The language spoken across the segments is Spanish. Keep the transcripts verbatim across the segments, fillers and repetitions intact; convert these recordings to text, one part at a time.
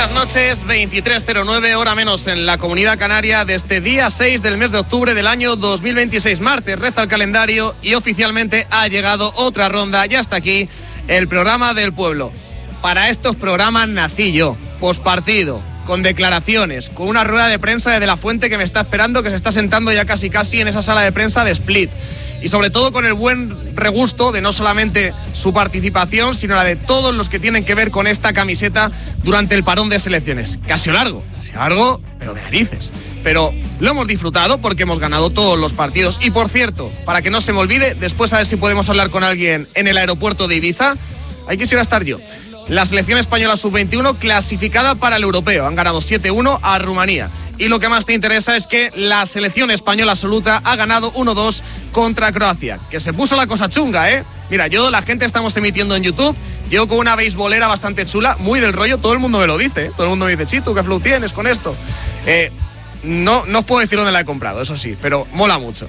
buenas noches, veintitrés cero nueve, hora menos en la Comunidad Canaria, de este día seis del mes de octubre del año dos mil veintiséis, martes, reza el calendario y oficialmente ha llegado otra ronda, ya está aquí, el programa del pueblo. Para estos programas nací yo, pospartido, con declaraciones, con una rueda de prensa de De La Fuente que me está esperando, que se está sentando ya casi casi en esa sala de prensa de Split. Y sobre todo con el buen regusto de no solamente su participación, sino la de todos los que tienen que ver con esta camiseta durante el parón de selecciones. Que ha sido largo, ha sido largo, pero de narices. Pero lo hemos disfrutado porque hemos ganado todos los partidos. Y por cierto, para que no se me olvide, después a ver si podemos hablar con alguien en el aeropuerto de Ibiza, ahí quisiera estar yo. La selección española sub veintiuno clasificada para el europeo. Han ganado siete uno a Rumanía. Y lo que más te interesa es que la selección española absoluta ha ganado uno dos contra Croacia. Que se puso la cosa chunga, ¿eh? Mira, yo, la gente estamos emitiendo en YouTube. Yo con una beisbolera bastante chula, muy del rollo. Todo el mundo me lo dice, ¿eh? Todo el mundo me dice, Chito, ¿qué flow tienes con esto? Eh, no, no os puedo decir dónde la he comprado, eso sí, pero mola mucho.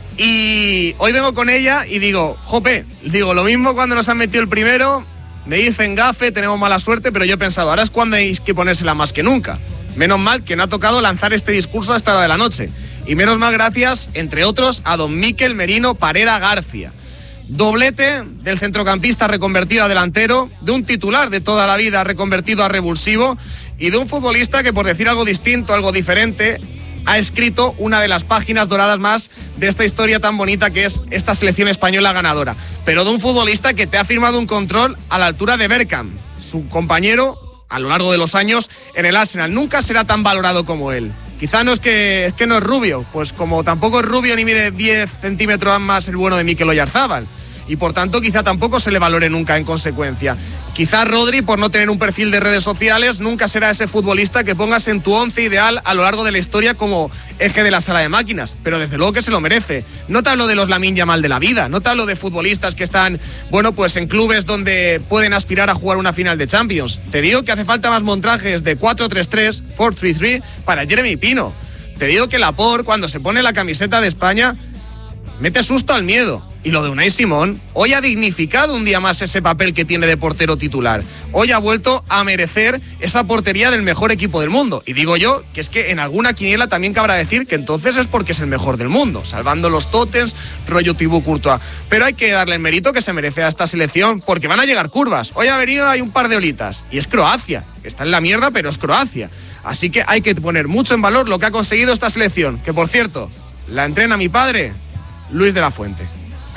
Y hoy vengo con ella y digo, jope, digo, lo mismo cuando nos han metido el primero. Me dicen gafe, tenemos mala suerte, pero yo he pensado, ahora es cuando hay que ponérsela más que nunca. Menos mal que no ha tocado lanzar este discurso a esta hora de la noche. Y menos mal gracias, entre otros, a don Mikel Merino Parera García. Doblete del centrocampista reconvertido a delantero, de un titular de toda la vida reconvertido a revulsivo y de un futbolista que, por decir algo distinto, algo diferente, ha escrito una de las páginas doradas más de esta historia tan bonita que es esta selección española ganadora. Pero de un futbolista que te ha firmado un control a la altura de Bergkamp, su compañero a lo largo de los años en el Arsenal. Nunca será tan valorado como él. Quizá no es que, es que no es rubio, pues como tampoco es rubio ni mide diez centímetros más el bueno de Mikel Oyarzabal. Y por tanto quizá tampoco se le valore nunca en consecuencia. Quizá Rodri, por no tener un perfil de redes sociales, nunca será ese futbolista que pongas en tu once ideal a lo largo de la historia como eje de la sala de máquinas, pero desde luego que se lo merece. No te hablo de los Lamine Yamal de la vida, no te hablo de futbolistas que están, bueno, pues en clubes donde pueden aspirar a jugar una final de Champions. Te digo que hace falta más montajes de cuatro tres tres, cuatro tres tres para Jeremy Pino. Te digo que Laporte, cuando se pone la camiseta de España, mete susto al miedo. Y lo de Unai Simón, hoy ha dignificado un día más ese papel que tiene de portero titular. Hoy ha vuelto a merecer esa portería del mejor equipo del mundo. Y digo yo que es que en alguna quiniela también cabrá decir que entonces es porque es el mejor del mundo, salvando los tótems, rollo Thibaut Courtois. Pero hay que darle el mérito que se merece a esta selección, porque van a llegar curvas. Hoy ha venido, hay un par de olitas. Y es Croacia. Está en la mierda, pero es Croacia. Así que hay que poner mucho en valor lo que ha conseguido esta selección. Que, por cierto, la entrena mi padre, Luis de la Fuente.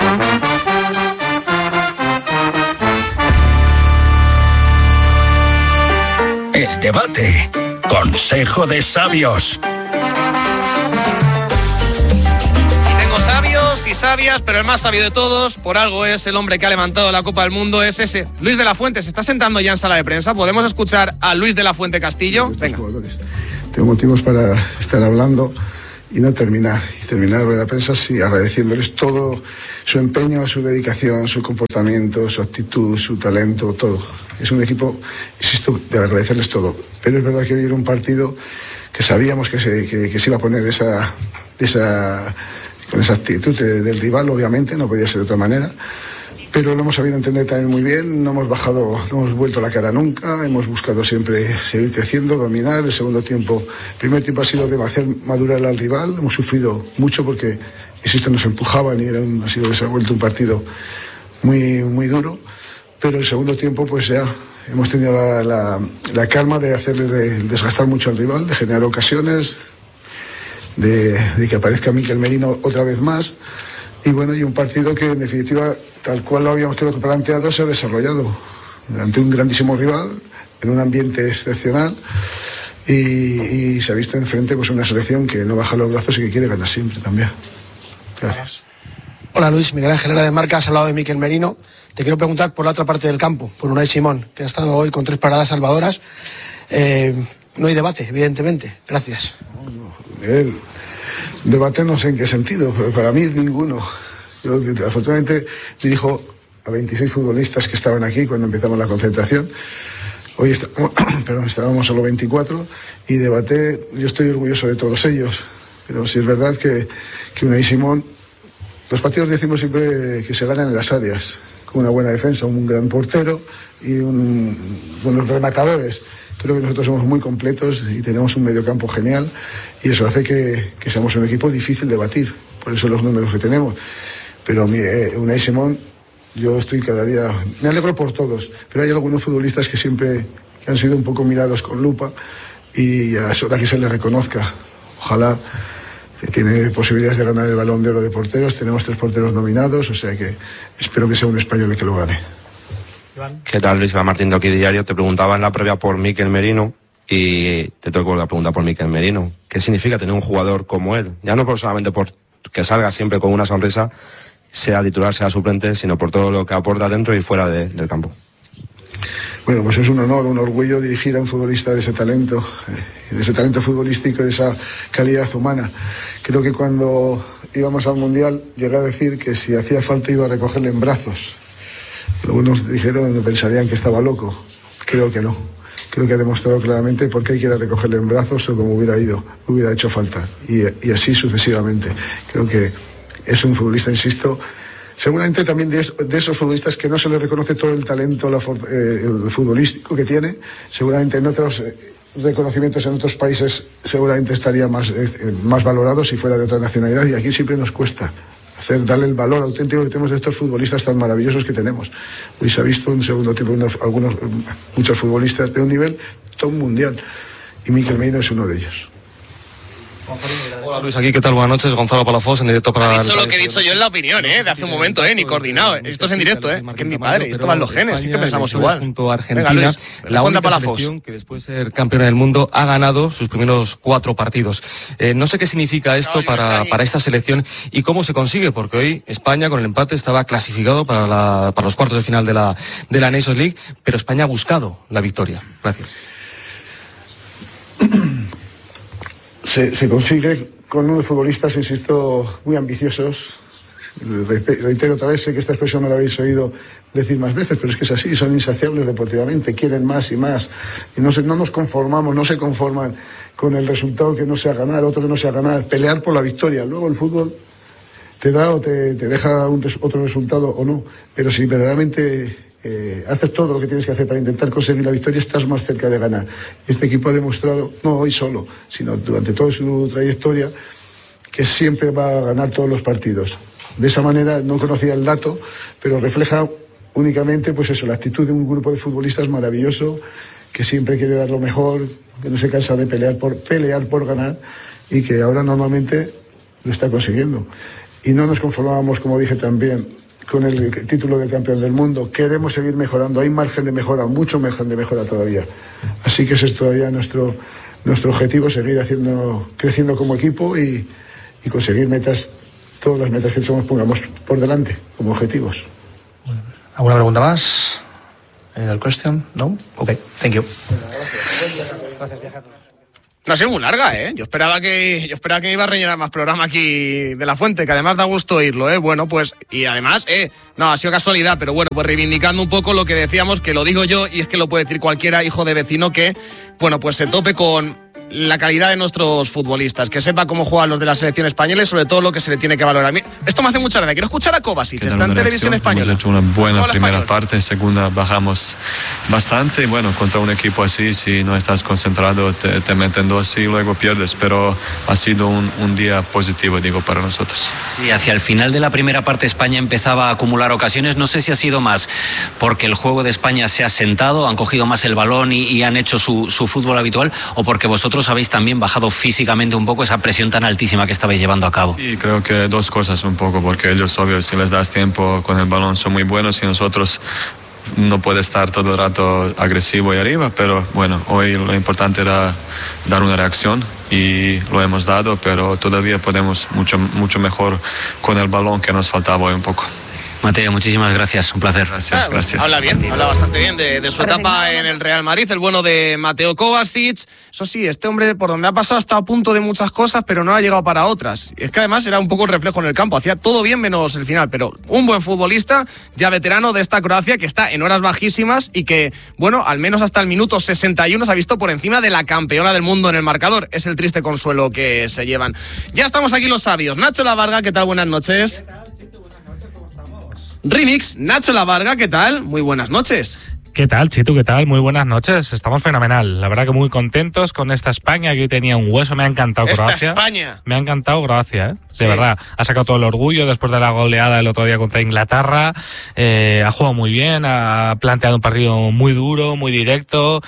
El debate. Consejo de sabios. Tengo sabios y sabias, pero el más sabio de todos, por algo es el hombre que ha levantado la Copa del Mundo, es ese. Luis de la Fuente se está sentando ya en sala de prensa. ¿Podemos escuchar a Luis de la Fuente Castillo? Venga. Jugadores. Tengo motivos para estar hablando y no terminar. Y terminar la rueda de prensa, sí, agradeciéndoles todo su empeño, su dedicación, su comportamiento, su actitud, su talento, todo. Es un equipo, insisto, de agradecerles todo. Pero es verdad que hoy era un partido que sabíamos que se, que, que se iba a poner de esa, de esa, con esa actitud de, del rival, obviamente, no podía ser de otra manera. Pero lo hemos sabido entender también muy bien, no hemos bajado, no hemos vuelto la cara nunca, hemos buscado siempre seguir creciendo, dominar. El segundo tiempo, el primer tiempo ha sido de hacer madurar al rival, hemos sufrido mucho porque, insisto, nos empujaban y era un, ha sido, se ha vuelto un partido muy, muy duro, pero el segundo tiempo pues ya hemos tenido la, la, la calma de hacerle desgastar mucho al rival, de generar ocasiones, de, de que aparezca Mikel Merino otra vez más. Y bueno, y un partido que en definitiva, tal cual lo habíamos creo que planteado, se ha desarrollado ante un grandísimo rival, en un ambiente excepcional, y, y se ha visto enfrente pues una selección que no baja los brazos y que quiere ganar siempre también. Gracias. Hola Luis, Miguel Ángel Herrera de Marca, has hablado de Mikel Merino. Te quiero preguntar por la otra parte del campo, por Unai Simón, que ha estado hoy con tres paradas salvadoras. Eh, no hay debate, evidentemente. Gracias. Miguel, debate no sé en qué sentido, pero para mí ninguno. Yo afortunadamente dirijo a veintiséis futbolistas que estaban aquí cuando empezamos la concentración. Hoy está, perdón, estábamos solo veinticuatro y debate, yo estoy orgulloso de todos ellos, pero sí es verdad que, que Unai Simón, los partidos decimos siempre que se ganan en las áreas, con una buena defensa, un gran portero y un, buenos rematadores. Creo que nosotros somos muy completos y tenemos un mediocampo genial y eso hace que, que seamos un equipo difícil de batir, por eso los números que tenemos. Pero mi, eh, Unai Simón, yo estoy cada día, me alegro por todos, pero hay algunos futbolistas que siempre que han sido un poco mirados con lupa y ya es hora que se les reconozca. Ojalá. Tiene posibilidades de ganar el Balón de Oro de porteros, tenemos tres porteros nominados, o sea que espero que sea un español el que lo gane. ¿Qué tal, Luis? Martín de Aquí Diario. Te preguntaba en la previa por Mikel Merino y te tengo la pregunta por Mikel Merino. ¿Qué significa tener un jugador como él? Ya no por solamente por que salga siempre con una sonrisa, sea titular, sea suplente, sino por todo lo que aporta dentro y fuera de, del campo. Bueno, pues es un honor, un orgullo dirigir a un futbolista de ese talento, eh, de ese talento futbolístico y de esa calidad humana. Creo que cuando íbamos al Mundial llegué a decir que si hacía falta iba a recogerle en brazos. Algunos dijeron que pensarían que estaba loco. Creo que no. Creo que ha demostrado claramente por qué hay que ir a recogerle en brazos o como hubiera ido, hubiera hecho falta. Y, y así sucesivamente. Creo que es un futbolista, insisto, seguramente también de, de esos futbolistas que no se les reconoce todo el talento la, eh, el futbolístico que tiene, seguramente en otros eh, reconocimientos en otros países seguramente estaría más, eh, más valorado si fuera de otra nacionalidad, y aquí siempre nos cuesta hacer, darle el valor auténtico que tenemos de estos futbolistas tan maravillosos que tenemos. Hoy se ha visto en segundo tiempo unos, algunos, muchos futbolistas de un nivel top mundial y Mikel Merino es uno de ellos. Hola Luis, aquí, ¿qué tal? Buenas noches, Gonzalo Palafox en directo para... Ha dicho lo que he dicho yo en la opinión, ¿eh? De hace un momento, ¿eh? Ni coordinado. Esto es en directo, ¿eh? Que es mi padre, esto van los genes, es que pensamos igual. Junto a Argentina, Venga, Luis, la única selección que después de ser campeona del mundo ha ganado sus primeros cuatro partidos. Eh, no sé qué significa esto no, para, para esta selección y cómo se consigue, porque hoy España con el empate estaba clasificado para, la, para los cuartos de final de la, de la Nations League, pero España ha buscado la victoria. Gracias. Se, se consigue con unos futbolistas, insisto, muy ambiciosos. Reitero otra vez, sé que esta expresión me la habéis oído decir más veces, pero es que es así, son insaciables deportivamente, quieren más y más. Y no, se, no nos conformamos, no se conforman con el resultado que no sea ganar, otro que no sea ganar, pelear por la victoria. Luego el fútbol te da o te, te deja un, otro resultado o no, pero si verdaderamente... Eh, haces todo lo que tienes que hacer para intentar conseguir la victoria, estás más cerca de ganar. Este equipo ha demostrado, no hoy solo, sino durante toda su trayectoria, que siempre va a ganar todos los partidos. De esa manera, no conocía el dato, pero refleja únicamente, pues eso, la actitud de un grupo de futbolistas maravilloso, que siempre quiere dar lo mejor, que no se cansa de pelear por, pelear por ganar, y que ahora normalmente lo está consiguiendo. Y no nos conformábamos, como dije también, con el título de campeón del mundo. Queremos seguir mejorando, hay margen de mejora, mucho margen de mejora todavía. Así que ese es todavía nuestro, nuestro objetivo, seguir haciendo, creciendo como equipo y, y conseguir metas, todas las metas que nos pongamos por delante como objetivos. ¿Alguna pregunta más? Any other question? No? Ok, thank you. No ha sido muy larga, ¿eh? Yo esperaba que yo esperaba que me iba a rellenar más programa aquí de La Fuente, que además da gusto oírlo, ¿eh? Bueno, pues, y además, ¿eh? No, ha sido casualidad, pero bueno, pues reivindicando un poco lo que decíamos, que lo digo yo, y es que lo puede decir cualquiera hijo de vecino que, bueno, pues se tope con la calidad de nuestros futbolistas, que sepa cómo juegan los de la selección española y sobre todo lo que se le tiene que valorar. Esto me hace mucha gracia. Quiero escuchar a Kovacic, está en Televisión Española. Hemos hecho una buena primera español. parte, en segunda bajamos bastante y bueno, contra un equipo así, si no estás concentrado te, te meten dos y luego pierdes, pero ha sido un, un día positivo, digo, para nosotros. Sí, hacia el final de la primera parte España empezaba a acumular ocasiones, no sé si ha sido más porque el juego de España se ha sentado, han cogido más el balón y, y han hecho su, su fútbol habitual, o porque vosotros habéis también bajado físicamente un poco esa presión tan altísima que estabais llevando a cabo. Sí, creo que dos cosas un poco, porque ellos, obvio, si les das tiempo con el balón son muy buenos y nosotros no puede estar todo el rato agresivo y arriba, pero bueno, hoy lo importante era dar una reacción y lo hemos dado, pero todavía podemos mucho, mucho mejor con el balón, que nos faltaba hoy un poco. Mateo, muchísimas gracias, un placer. Gracias, ah, gracias. Habla bien, habla bastante bien de, de su etapa en el Real Madrid, el bueno de Mateo Kovacic. Eso sí, este hombre por donde ha pasado está a punto de muchas cosas, pero no ha llegado para otras. Es que además era un poco el reflejo en el campo, hacía todo bien menos el final, pero un buen futbolista, ya veterano de esta Croacia, que está en horas bajísimas y que, bueno, al menos hasta el minuto sesenta y uno se ha visto por encima de la campeona del mundo en el marcador. Es el triste consuelo que se llevan. Ya estamos aquí los sabios. Nacho Lavarga, ¿qué tal? Buenas noches. Remix, Nacho Lavarga, ¿qué tal? Muy buenas noches. ¿Qué tal, Chitu? ¿Qué tal? Muy buenas noches. Estamos fenomenal. La verdad que muy contentos con esta España, que hoy tenía un hueso. Me ha encantado esta Croacia. España. Me ha encantado Croacia, ¿eh? De sí. verdad. Ha sacado todo el orgullo después de la goleada el otro día contra Inglaterra. Eh, ha jugado muy bien, ha planteado un partido muy duro, muy directo,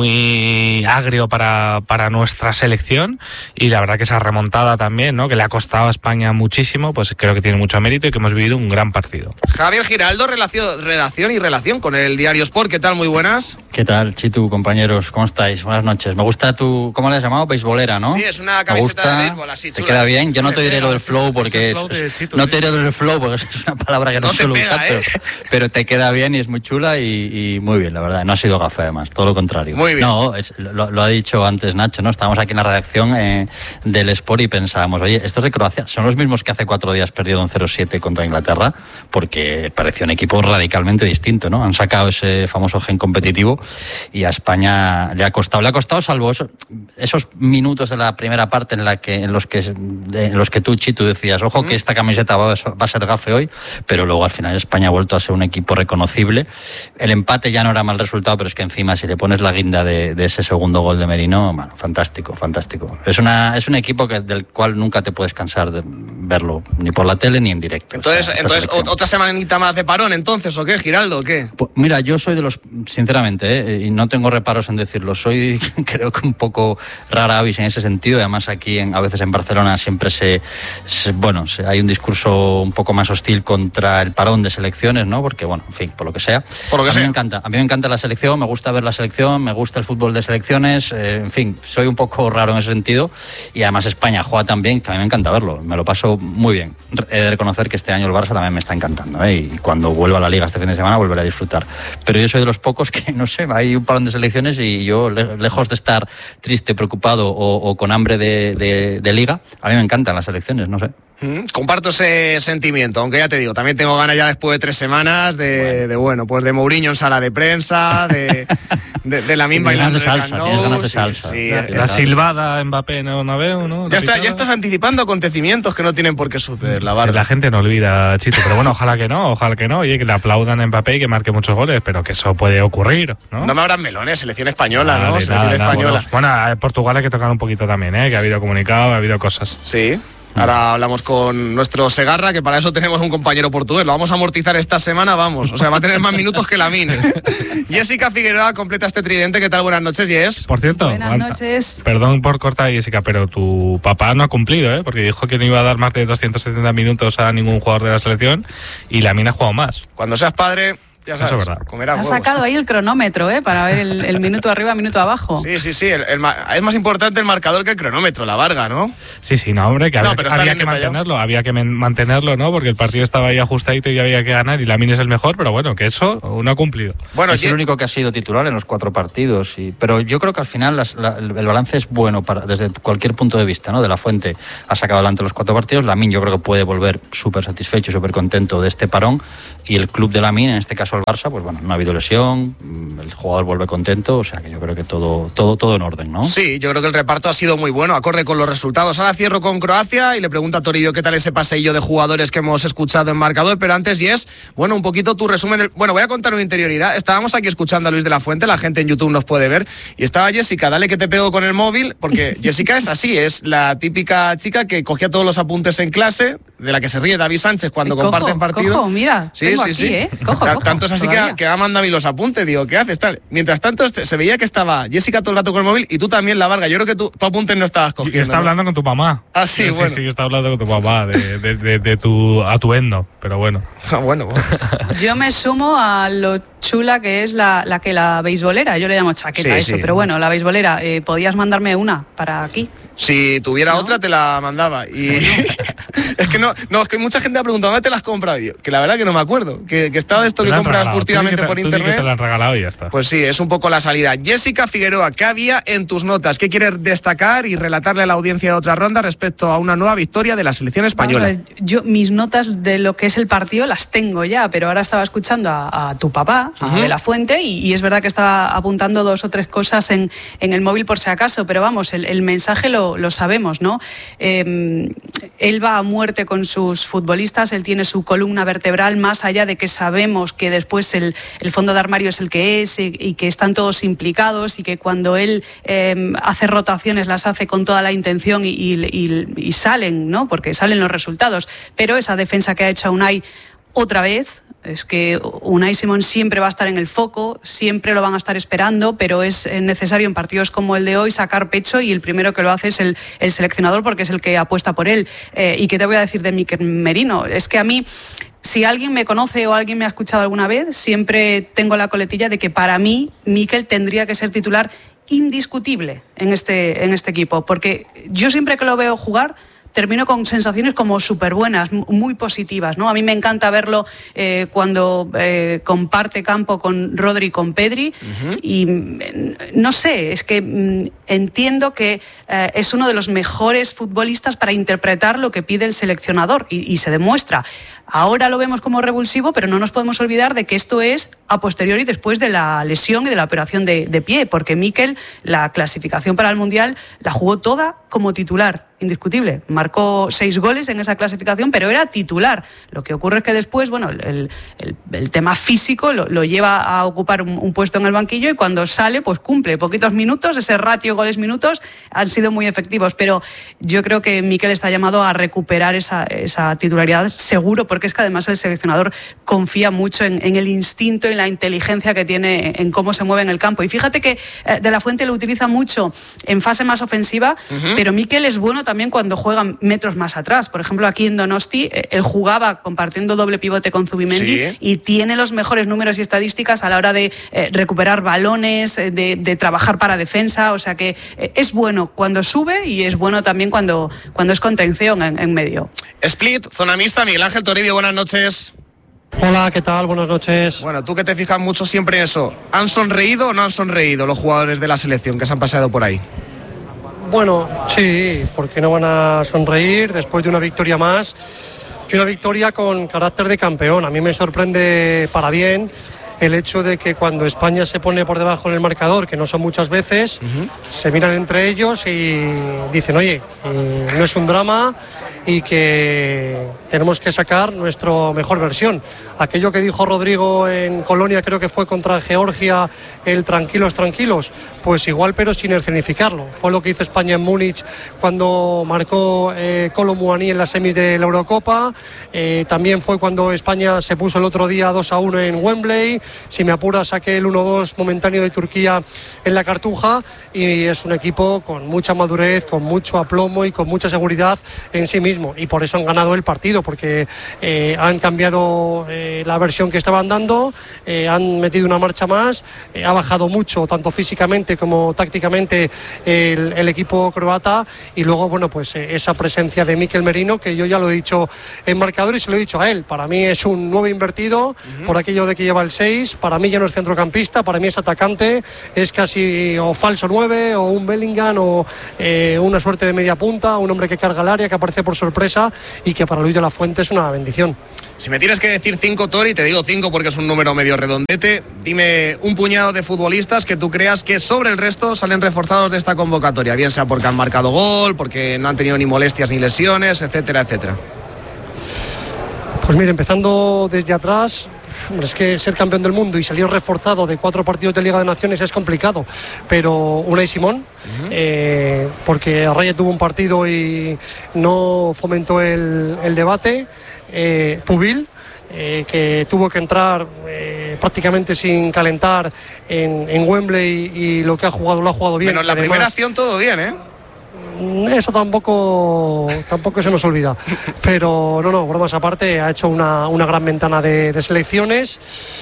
muy agrio para, para nuestra selección. Y la verdad que esa remontada también, ¿no? Que le ha costado a España muchísimo, pues creo que tiene mucho mérito y que hemos vivido un gran partido. Javier Giraldo, relación, redacción y relación con el Diario Sport. ¿Qué tal? Muy buenas. ¿Qué tal, Chitu, compañeros? ¿Cómo estáis? Buenas noches. Me gusta tu... ¿Cómo le has llamado? Beisbolera, ¿no? Sí, es una camiseta gusta, de béisbol así chula. Te queda bien. Yo no te diré lo del flow porque es, es, Chitu, no te diré lo del flow porque es una palabra que no, no suelo pega, usar, ¿eh? pero, pero te queda bien y es muy chula y, y muy bien, la verdad. No ha sido gafe, además, todo lo contrario. Muy bien. No, es, lo, lo ha dicho antes Nacho, ¿no? Estábamos aquí en la redacción eh, del Sport y pensábamos, oye, estos de Croacia son los mismos que hace cuatro días perdieron cero siete contra Inglaterra, porque parecía un equipo radicalmente distinto, ¿no? Han sacado ese famoso gen competitivo y a España le ha costado, le ha costado salvo esos, esos minutos de la primera parte en la que en los que de, en los que tú, Chitu, decías, ojo que esta camiseta va, va a ser gafe hoy, pero luego al final España ha vuelto a ser un equipo reconocible. El empate ya no era mal resultado, pero es que encima si le pones la guinda de, de ese segundo gol de Merino, bueno, fantástico, fantástico. Es una es un equipo que, del cual nunca te puedes cansar de verlo, ni por la tele ni en directo. Entonces, o sea, entonces otra semanita más de parón, entonces, ¿o qué, Giraldo, o qué? Pues, mira, yo soy de los, sinceramente, ¿eh? y no tengo reparos en decirlo, soy creo que un poco rara avis en ese sentido, además aquí en, a veces en Barcelona siempre se, se bueno, se, hay un discurso un poco más hostil contra el parón de selecciones, ¿no? Porque, bueno, en fin, por lo que sea. Por lo que a sea. mí me encanta, a mí me encanta la selección, me gusta ver la selección, me gusta el fútbol de selecciones, eh, en fin, soy un poco raro en ese sentido y además España juega tan bien que a mí me encanta verlo, me lo paso muy bien. He de reconocer que este año el Barça también me está encantando, ¿eh? Y cuando vuelva a la Liga este fin de semana volveré a disfrutar. Pero yo soy de los pocos que, no sé, hay un parón de selecciones y yo, lejos de estar triste, preocupado o, o con hambre de, de, de Liga, a mí me encantan las selecciones, no sé. Mm, comparto ese sentimiento, aunque ya te digo, también tengo ganas ya después de tres semanas de, bueno, de, bueno pues de Mourinho en sala de prensa, de, de, de la misma bailando de salsa, tienes ganas de salsa. Sí, sí, la, la silbada Mbappé no, no veo, ¿no? Ya, está, ya estás anticipando acontecimientos que no tienen por qué suceder, la verdad. La gente no olvida, Chito, pero bueno, ojalá que no, ojalá que no, oye, que le aplaudan a Mbappé y que marque muchos goles, pero que eso puede ocurrir, ¿no? No me abran melones, selección española, vale, ¿no? Selección nada, española. Nada, bueno, bueno, a Portugal hay que tocar un poquito también, ¿eh? Que ha habido comunicado, ha habido cosas. Sí. Ahora hablamos con nuestro Segarra, que para eso tenemos un compañero portugués. Lo vamos a amortizar esta semana, vamos. O sea, va a tener más minutos que la mina. Jessica Figueroa completa este tridente. ¿Qué tal? Buenas noches, Jess. Por cierto, buenas noches. Perdón por cortar, Jessica, pero tu papá no ha cumplido, ¿eh? Porque dijo que no iba a dar más de doscientos setenta minutos a ningún jugador de la selección y la mina ha jugado más. Cuando seas padre... Ya sabes, eso es verdad. Ha sacado ahí el cronómetro, ¿eh? Para ver el, el minuto arriba, minuto abajo. Sí, sí, sí. El, el, es más importante el marcador que el cronómetro, la Varga, ¿no? Sí, sí, no, hombre, que no, había, había que mantenerlo, había que mantenerlo, ¿no? Porque el partido estaba ahí ajustadito y había que ganar y Lamine es el mejor, pero bueno, que eso no ha cumplido. Bueno, es el único que ha sido titular en los cuatro partidos, y, pero yo creo que al final las, la, el balance es bueno para, desde cualquier punto de vista, ¿no? De la Fuente ha sacado adelante los cuatro partidos, Lamine yo creo que puede volver súper satisfecho, súper contento de este parón, y el club de Lamine, en este caso el Barça, pues bueno, no ha habido lesión, el jugador vuelve contento, o sea que yo creo que todo todo todo en orden, ¿no? Sí, yo creo que el reparto ha sido muy bueno, acorde con los resultados. Ahora cierro con Croacia y le pregunto a Toribio qué tal ese paseillo de jugadores que hemos escuchado en marcador, pero antes, Yes, bueno, un poquito tu resumen del... Bueno, voy a contar una interioridad. Estábamos aquí escuchando a Luis de la Fuente, la gente en YouTube nos puede ver, y estaba Jessica, dale que te pego con el móvil, porque Jessica es así, es la típica chica que cogía todos los apuntes en clase, de la que se ríe David Sánchez cuando cojo, comparten partido. Cojo, mira, sí, tengo sí, aquí, sí. ¿eh? Cojo, cojo, Tanto es así que, que ha mandado a mí los apuntes, digo, ¿qué haces? Tal. Mientras tanto, se veía que estaba Jessica todo el rato con el móvil y tú también, la Varga. Yo creo que tú, tu apuntes no estabas cogiendo. Yo estaba ¿no? hablando con tu mamá. Ah, sí, sí bueno. Sí, sí, yo estaba hablando con tu mamá de, de, de, de tu atuendo, pero bueno. Ah, bueno, bueno. Yo me sumo a lo chula que es la, la que la beisbolera, yo le llamo chaqueta sí, a eso, sí. pero bueno, la beisbolera, eh, podías mandarme una para aquí. Si tuviera ¿no? otra te la mandaba y es que no, no, es que mucha gente ha preguntado ¿dónde te las has comprado? Y yo, que la verdad que no me acuerdo, que, que estaba esto que compras regalado. furtivamente te, por internet. Que te la han regalado y ya está. Pues sí, es un poco la salida. Jessica Figueroa, ¿qué había en tus notas? ¿Qué quieres destacar y relatarle a la audiencia de otra ronda respecto a una nueva victoria de la selección española? Vamos a ver, yo mis notas de lo que es el partido las tengo ya, pero ahora estaba escuchando a, a tu papá a uh-huh. De La Fuente, y, y es verdad que estaba apuntando dos o tres cosas en, en el móvil por si acaso, pero vamos, el, el mensaje lo, lo sabemos, ¿no? Eh, él va a muerte con sus futbolistas, él tiene su columna vertebral, más allá de que sabemos que después el, el fondo de armario es el que es y, y que están todos implicados y que cuando él eh, hace rotaciones las hace con toda la intención y, y, y, y salen, ¿no? Porque salen los resultados, pero esa defensa que ha hecho Unai otra vez, es que Unai Simón siempre va a estar en el foco, siempre lo van a estar esperando, pero es necesario en partidos como el de hoy sacar pecho, y el primero que lo hace es el, el seleccionador, porque es el que apuesta por él. Eh, ¿Y qué te voy a decir de Mikel Merino? Es que a mí, si alguien me conoce o alguien me ha escuchado alguna vez, siempre tengo la coletilla de que para mí Mikel tendría que ser titular indiscutible en este, en este equipo, porque yo siempre que lo veo jugar termino con sensaciones como súper buenas, muy positivas, ¿no? A mí me encanta verlo eh, cuando eh, comparte campo con Rodri y con Pedri, uh-huh. y no sé, es que mm, entiendo que eh, es uno de los mejores futbolistas para interpretar lo que pide el seleccionador, y, y se demuestra. Ahora lo vemos como revulsivo, pero no nos podemos olvidar de que esto es a posteriori, después de la lesión y de la operación de, de pie, porque Mikel, la clasificación para el Mundial, la jugó toda como titular, indiscutible. Marcó seis goles en esa clasificación, pero era titular. Lo que ocurre es que después, bueno, el, el, el tema físico lo, lo lleva a ocupar un, un puesto en el banquillo, y cuando sale, pues cumple poquitos minutos. Ese ratio goles-minutos han sido muy efectivos, pero yo creo que Mikel está llamado a recuperar esa, esa titularidad seguro, porque es que además el seleccionador confía mucho en, en el instinto y la inteligencia que tiene en cómo se mueve en el campo. Y fíjate que eh, De La Fuente lo utiliza mucho en fase más ofensiva, uh-huh. pero Mikel es bueno también cuando juegan metros más atrás. Por ejemplo, aquí en Donosti, eh, él jugaba compartiendo doble pivote con Zubimendi, sí. y tiene los mejores números y estadísticas a la hora de eh, recuperar balones, de, de trabajar para defensa. O sea que eh, es bueno cuando sube y es bueno también cuando, cuando es contención en, en medio. Split, zona mixta, Miguel Ángel Toribio, buenas noches. Hola, ¿qué tal? Buenas noches. Bueno, tú que te fijas mucho siempre en eso, ¿han sonreído o no han sonreído los jugadores de la selección que se han pasado por ahí? Bueno, sí, porque no van a sonreír después de una victoria más, y una victoria con carácter de campeón. A mí me sorprende para bien el hecho de que cuando España se pone por debajo en el marcador, que no son muchas veces, uh-huh. se miran entre ellos y dicen, oye, eh, no es un drama y que tenemos que sacar nuestra mejor versión. Aquello que dijo Rodrigo en Colonia, creo que fue contra Georgia, el tranquilos, tranquilos, pues igual, pero sin escenificarlo. Fue lo que hizo España en Múnich cuando marcó eh, Kolo Muani en las semis de la Eurocopa. Eh, también fue cuando España se puso el otro día dos a uno en Wembley. Si me apuras, saqué el uno dos momentáneo de Turquía en la Cartuja, y es un equipo con mucha madurez, con mucho aplomo y con mucha seguridad en sí mismo, y por eso han ganado el partido, porque eh, han cambiado eh, la versión que estaban dando, eh, han metido una marcha más, eh, ha bajado mucho tanto físicamente como tácticamente el, el equipo croata, y luego bueno, pues eh, esa presencia de Mikel Merino, que yo ya lo he dicho en marcador y se lo he dicho a él, para mí es un nueve invertido, uh-huh. por aquello de que lleva el seis, para mí ya no es centrocampista, para mí es atacante, es casi o falso nueve o un Bellingham o eh, una suerte de media punta, un hombre que carga el área, que aparece por sorpresa, y que para Luis de la Fuente es una bendición. Si me tienes que decir cinco, Tori, te digo cinco porque es un número medio redondete, dime un puñado de futbolistas que tú creas que sobre el resto salen reforzados de esta convocatoria, bien sea porque han marcado gol, porque no han tenido ni molestias ni lesiones, etcétera, etcétera. Pues mire, empezando desde atrás, es que ser campeón del mundo y salir reforzado de cuatro partidos de Liga de Naciones es complicado, pero Unai Simón, uh-huh. eh, porque Arraya tuvo un partido y no fomentó el, el debate, eh, Pubil, eh, que tuvo que entrar eh, prácticamente sin calentar en, en Wembley, y lo que ha jugado lo ha jugado bien. Menos la Además, primera acción todo bien, ¿eh? Eso tampoco tampoco se nos olvida, pero no, no, bromas aparte, ha hecho una, una gran ventana de, de selecciones.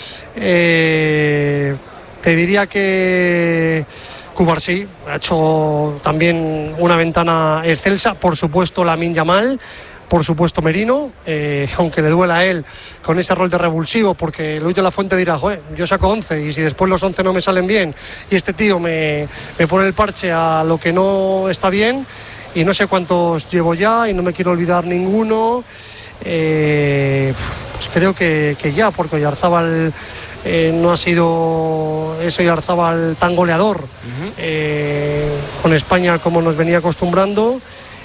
Eh, te diría que Cubarsí ha hecho también una ventana excelsa, por supuesto Lamine Yamal, por supuesto Merino, eh, aunque le duela a él con ese rol de revulsivo, porque Luis de la Fuente dirá, joder, yo saco once y si después los once no me salen bien y este tío me, me pone el parche a lo que no está bien, y no sé cuántos llevo ya y no me quiero olvidar ninguno, eh, pues creo que, que ya, porque Oyarzábal eh, no ha sido ese Oyarzabal tan goleador uh-huh. eh, con España como nos venía acostumbrando.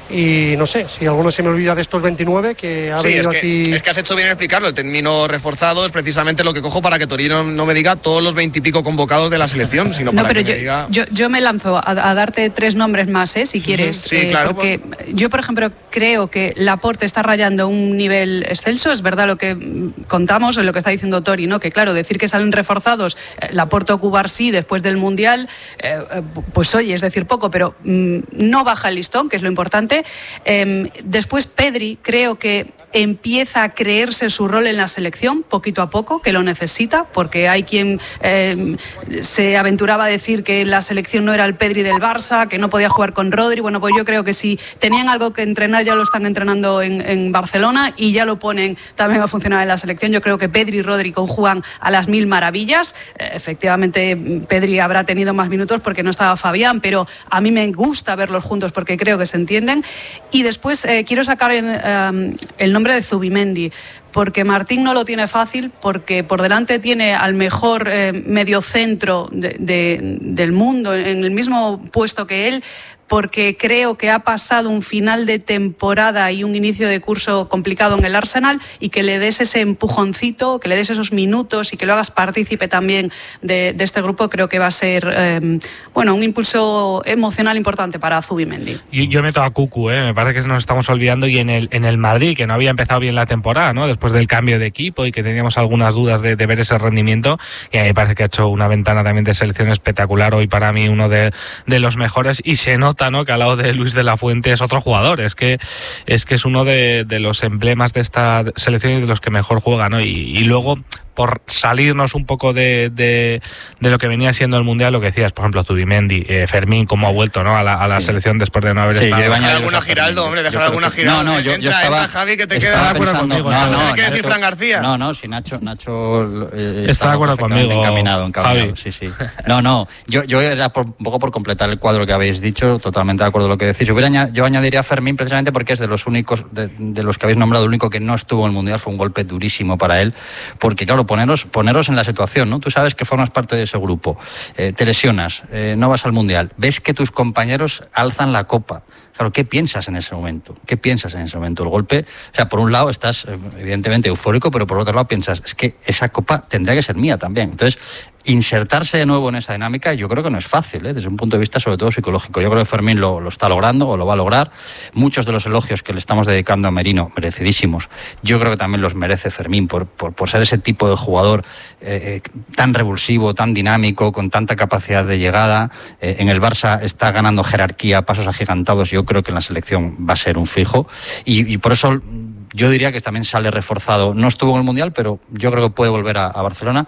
Y no sé, si alguno se me olvida de estos veintinueve que ha sí, venido es que, aquí... es que has hecho bien en explicarlo. El término reforzado es precisamente lo que cojo para que Torino no me diga todos los veintipico convocados de la selección, sino no, para pero que yo, me diga... yo, yo me lanzo a, a darte tres nombres más, ¿eh? Si quieres. Sí, eh, claro. Porque por... yo, por ejemplo, creo que Laporte está rayando un nivel excelso. Es verdad lo que contamos, lo que está diciendo Tori, ¿no? Que claro, decir que salen reforzados, eh, Laporte o Cubarsí después del Mundial, eh, pues oye, es decir poco, pero mm, no baja el listón, que es lo importante. Eh, Después Pedri creo que empieza a creerse su rol en la selección poquito a poco, que lo necesita, porque hay quien eh, se aventuraba a decir que la selección no era el Pedri del Barça, que no podía jugar con Rodri. Bueno, pues yo creo que si tenían algo que entrenar ya lo están entrenando en, en Barcelona y ya lo ponen también a funcionar en la selección. Yo creo que Pedri y Rodri conjugan a las mil maravillas. Eh, efectivamente Pedri habrá tenido más minutos porque no estaba Fabián, pero a mí me gusta verlos juntos porque creo que se entienden. Y después Pues eh, quiero sacar en, eh, el nombre de Zubimendi, porque Martín no lo tiene fácil, porque por delante tiene al mejor eh, mediocentro de, de, del mundo, en el mismo puesto que él, porque creo que ha pasado un final de temporada y un inicio de curso complicado en el Arsenal, y que le des ese empujoncito, que le des esos minutos y que lo hagas partícipe también de, de este grupo, creo que va a ser eh, bueno, un impulso emocional importante para Zubimendi. Yo, yo meto a Cucu, ¿eh? Me parece que nos estamos olvidando, y en el, en el Madrid, que no había empezado bien la temporada, ¿no? Después del cambio de equipo y que teníamos algunas dudas de, de ver ese rendimiento, y a mí me parece que ha hecho una ventana también de selección espectacular, hoy para mí uno de, de los mejores, y se nota, ¿no?, que al lado de Luis de la Fuente es otro jugador. Es que es que es uno de, de los emblemas de esta selección y de los que mejor juega, ¿no? Y, y luego, por salirnos un poco de, de, de lo que venía siendo el Mundial, lo que decías, por ejemplo, Zubimendi, eh, Fermín, cómo ha vuelto, ¿no?, a la, a la sí. selección después de no haber sí, estado. Dejar alguna Giraldo, hombre, dejar alguna Giraldo. No, no, yo, entra, yo estaba, entra, Javi, que te estaba queda de acuerdo pensando, conmigo. No, no, no, ¿qué decir Fran García? No, no, si Nacho, Nacho eh, está de acuerdo conmigo, encaminado, encaminado, Javi. Sí, sí. No, no, yo, yo era por, un poco por completar el cuadro que habéis dicho, totalmente de acuerdo con lo que decís. Yo, hubiera, yo añadiría a Fermín precisamente porque es de los únicos, de, de los que habéis nombrado, el único que no estuvo en el Mundial. Fue un golpe durísimo para él, porque claro, poneros, poneros en la situación, ¿no? Tú sabes que formas parte de ese grupo, eh, te lesionas, eh, no vas al Mundial, ves que tus compañeros alzan la copa. Claro, ¿qué piensas en ese momento? ¿Qué piensas en ese momento? El golpe, o sea, por un lado estás evidentemente eufórico, pero por otro lado piensas, es que esa copa tendría que ser mía también. Entonces, insertarse de nuevo en esa dinámica yo creo que no es fácil, ¿eh? Desde un punto de vista sobre todo psicológico. Yo creo que Fermín lo, lo está logrando o lo va a lograr. Muchos de los elogios que le estamos dedicando a Merino, merecidísimos, yo creo que también los merece Fermín por, por, por ser ese tipo de jugador eh, tan revulsivo, tan dinámico, con tanta capacidad de llegada. Eh, en el Barça está ganando jerarquía, pasos agigantados. Yo creo que en la selección va a ser un fijo, y, y por eso yo diría que también sale reforzado. No estuvo en el Mundial, pero yo creo que puede volver a, a Barcelona,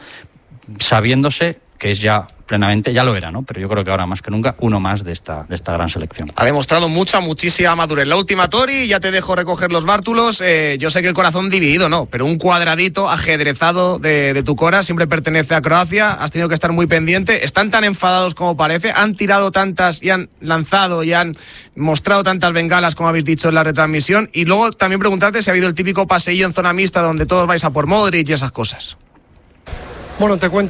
sabiéndose que es ya plenamente, ya lo era, ¿no? Pero yo creo que ahora más que nunca, uno más de esta, de esta gran selección. Ha demostrado mucha, muchísima madurez. La última, Tori, ya te dejo recoger los bártulos. Eh, yo sé que el corazón dividido, no, pero un cuadradito ajedrezado de, de tu cora siempre pertenece a Croacia. Has tenido que estar muy pendiente. Están tan enfadados como parece. Han tirado tantas y han lanzado y han mostrado tantas bengalas, como habéis dicho en la retransmisión. Y luego también preguntarte si ha habido el típico paseillo en zona mixta donde todos vais a por Modric y esas cosas. Bueno, te cuento